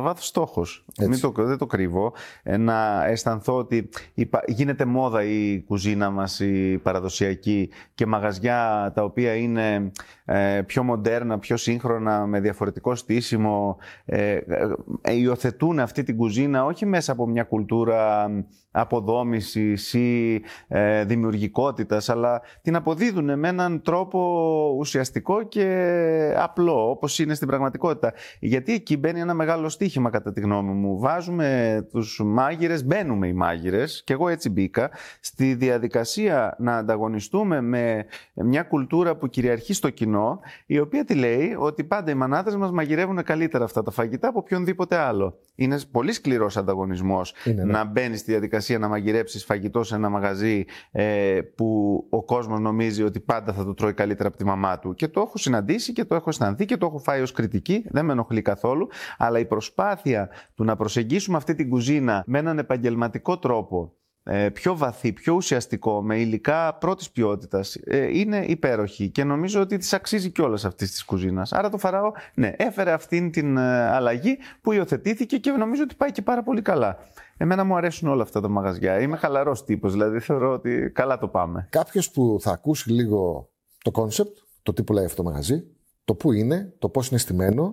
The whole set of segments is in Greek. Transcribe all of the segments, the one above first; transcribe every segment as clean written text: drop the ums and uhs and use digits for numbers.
βάθος στόχος. Δεν το κρύβω. Να αισθανθώ ότι γίνεται μόδα η κουζίνα μας, η παραδοσιακή, και μαγαζιά τα οποία είναι πιο μοντέρνα, πιο σύγχρονα, με διαφορετικό στήσιμο, υιοθετούν αυτή την κουζίνα όχι μέσα από μια κουλτούρα αποδόμησης ή δημιουργικότητας, αλλά την αποδίδουν με έναν τρόπο ουσιαστικό και απλό, όπως είναι στην πραγματικότητα. Γιατί εκεί μπαίνει ένα μεγάλο στοίχημα, κατά τη γνώμη μου. Βάζουμε τους μάγειρες, μπαίνουμε οι μάγειρες, και εγώ έτσι μπήκα, στη διαδικασία να ανταγωνιστούμε με μια κουλτούρα που κυριαρχεί στο κοινό, η οποία τι λέει? Ότι πάντα οι μανάδες μας μαγειρεύουν καλύτερα αυτά τα φαγητά από οποιονδήποτε άλλο. Είναι πολύ σκληρός ανταγωνισμός να μπαίνεις στη διαδικασία να μαγειρέψεις φαγητό σε ένα μαγαζί που ο κόσμος νομίζει ότι πάντα θα το τρώει καλύτερα από τη μαμά του. Και το έχω συναντήσει και το έχω αισθανθεί και το έχω φάει ως κριτική, δεν με ενοχλεί καθόλου, αλλά η προσπάθεια του να προσεγγίσουμε αυτή την κουζίνα με έναν επαγγελματικό τρόπο, πιο βαθύ, πιο ουσιαστικό, με υλικά πρώτης ποιότητας, είναι υπέροχη και νομίζω ότι της αξίζει κιόλας αυτής της κουζίνας. Άρα το Φαραώ, ναι, έφερε αυτήν την αλλαγή που υιοθετήθηκε και νομίζω ότι πάει και πάρα πολύ καλά. Εμένα μου αρέσουν όλα αυτά τα μαγαζιά. Είμαι χαλαρός τύπος, δηλαδή θεωρώ ότι καλά το πάμε. Κάποιος που θα ακούσει λίγο το κόνσεπτ, το τι πουλάει αυτό το μαγαζί, το που είναι, το πώς είναι στημένο,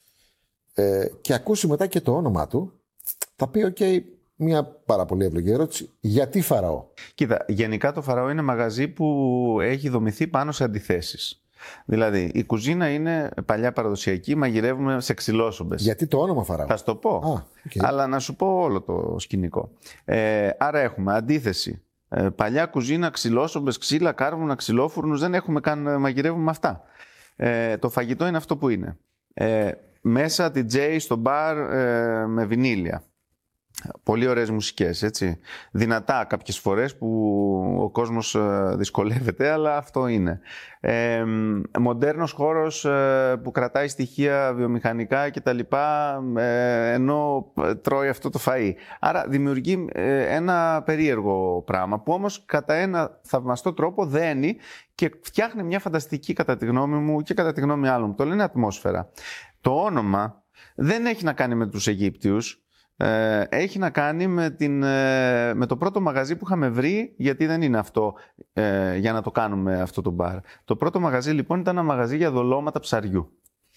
και ακούσει μετά και το όνομά του, θα πει: OK, μια πάρα πολύ εύλογη ερώτηση. Γιατί Φαραώ? Κοίτα, γενικά το Φαραώ είναι μαγαζί που έχει δομηθεί πάνω σε αντιθέσεις. Δηλαδή, η κουζίνα είναι παλιά παραδοσιακή, μαγειρεύουμε σε ξυλόσομπες. Γιατί το όνομα Φαραώ? Θα σου το πω, αλλά να σου πω όλο το σκηνικό. Άρα έχουμε αντίθεση. Παλιά κουζίνα, ξυλόσομπες, ξύλα, κάρβουνα, ξυλόφουρνους, δεν έχουμε καν, μαγειρεύουμε αυτά. Το φαγητό είναι αυτό που είναι. Μέσα DJ στο μπαρ με βινίλια. Πολύ ωραίες μουσικές, έτσι. Δυνατά κάποιες φορές που ο κόσμος δυσκολεύεται, αλλά αυτό είναι. Μοντέρνος χώρος που κρατάει στοιχεία βιομηχανικά και τα λοιπά, ενώ τρώει αυτό το φαΐ. Άρα δημιουργεί ένα περίεργο πράγμα που όμως κατά ένα θαυμαστό τρόπο δένει και φτιάχνει μια φανταστική, κατά τη γνώμη μου και κατά τη γνώμη άλλων, το λένε, ατμόσφαιρα. Το όνομα δεν έχει να κάνει με τους Αιγύπτιους. Έχει να κάνει με το πρώτο μαγαζί που είχαμε βρει, γιατί δεν είναι αυτό για να το κάνουμε αυτό το μπαρ. Το πρώτο μαγαζί λοιπόν ήταν ένα μαγαζί για δολώματα ψαριού.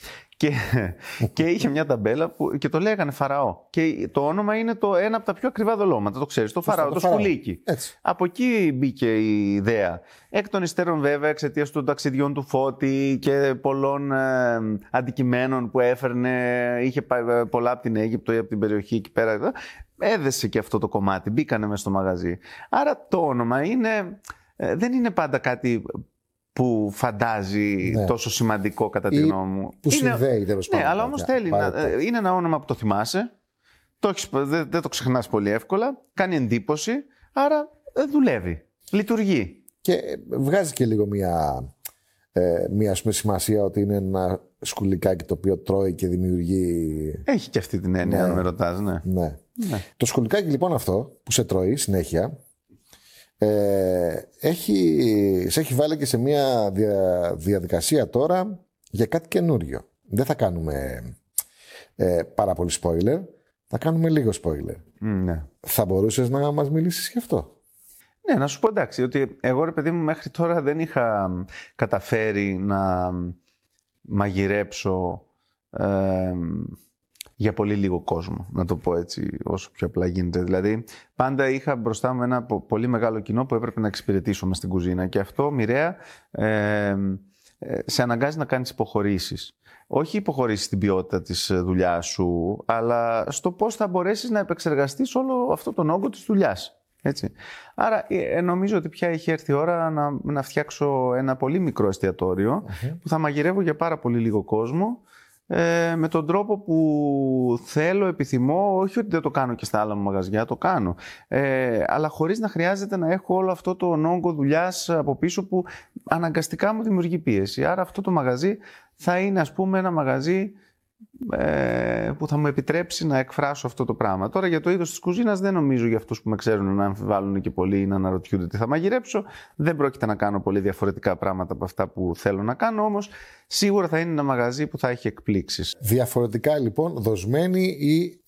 Και είχε μια ταμπέλα και το λέγανε Φαραώ. Και το όνομα είναι ένα από τα πιο ακριβά δολώματα. Το ξέρεις, το Φαραώ, το σκουλίκι. Έτσι. Από εκεί μπήκε η ιδέα. Εκ των υστέρων, βέβαια, εξαιτίας των ταξιδιών του Φώτη και πολλών αντικειμένων που έφερνε, είχε πολλά από την Αίγυπτο ή από την περιοχή εκεί πέρα. Έδεσε και αυτό το κομμάτι. Μπήκανε μέσα στο μαγαζί. Άρα το όνομα δεν είναι πάντα κάτι που φαντάζει τόσο σημαντικό, κατά τη γνώμη μου. Που συνδέει, τέλος πάντων. Ναι, αλλά όμως θέλει είναι ένα όνομα που το θυμάσαι, δεν το ξεχνάς πολύ εύκολα, κάνει εντύπωση, άρα δουλεύει, λειτουργεί. Και βγάζει και λίγο μια σημασία ότι είναι ένα σκουλικάκι το οποίο τρώει και δημιουργεί. Έχει και αυτή την έννοια, αν με ρωτάς, ναι. Το σκουλικάκι λοιπόν αυτό που σε τρώει συνέχεια, σε έχει βάλει και σε μια διαδικασία τώρα για κάτι καινούριο. Δεν θα κάνουμε πάρα πολύ spoiler, θα κάνουμε λίγο spoiler. Ναι. Θα μπορούσες να μας μιλήσεις γι' αυτό? Ναι, να σου πω, εντάξει, ότι εγώ, ρε παιδί μου, μέχρι τώρα δεν είχα καταφέρει να μαγειρέψω για πολύ λίγο κόσμο, να το πω έτσι, όσο πιο απλά γίνεται. Δηλαδή, πάντα είχα μπροστά μου ένα πολύ μεγάλο κοινό που έπρεπε να εξυπηρετήσω μες στην κουζίνα, και αυτό μοιραία σε αναγκάζει να κάνεις υποχωρήσεις. Όχι υποχωρήσεις στην ποιότητα της δουλειάς σου, αλλά στο πώς θα μπορέσεις να επεξεργαστείς όλο αυτό τον όγκο της δουλειάς. Έτσι. Άρα νομίζω ότι πια έχει έρθει η ώρα να φτιάξω ένα πολύ μικρό εστιατόριο που θα μαγειρεύω για πάρα πολύ λίγο κόσμο, με τον τρόπο που θέλω, επιθυμώ, όχι ότι δεν το κάνω και στα άλλα μαγαζιά, το κάνω, αλλά χωρίς να χρειάζεται να έχω όλο αυτό τον όγκο δουλειάς από πίσω που αναγκαστικά μου δημιουργεί πίεση. Άρα αυτό το μαγαζί θα είναι, ας πούμε, ένα μαγαζί που θα μου επιτρέψει να εκφράσω αυτό το πράγμα. Τώρα για το είδος της κουζίνας δεν νομίζω, για αυτούς που με ξέρουν, να αμφιβάλλουν και πολλοί ή να αναρωτιούνται τι θα μαγειρέψω. Δεν πρόκειται να κάνω πολύ διαφορετικά πράγματα από αυτά που θέλω να κάνω, όμως σίγουρα θα είναι ένα μαγαζί που θα έχει εκπλήξεις. Διαφορετικά λοιπόν δοσμένη ή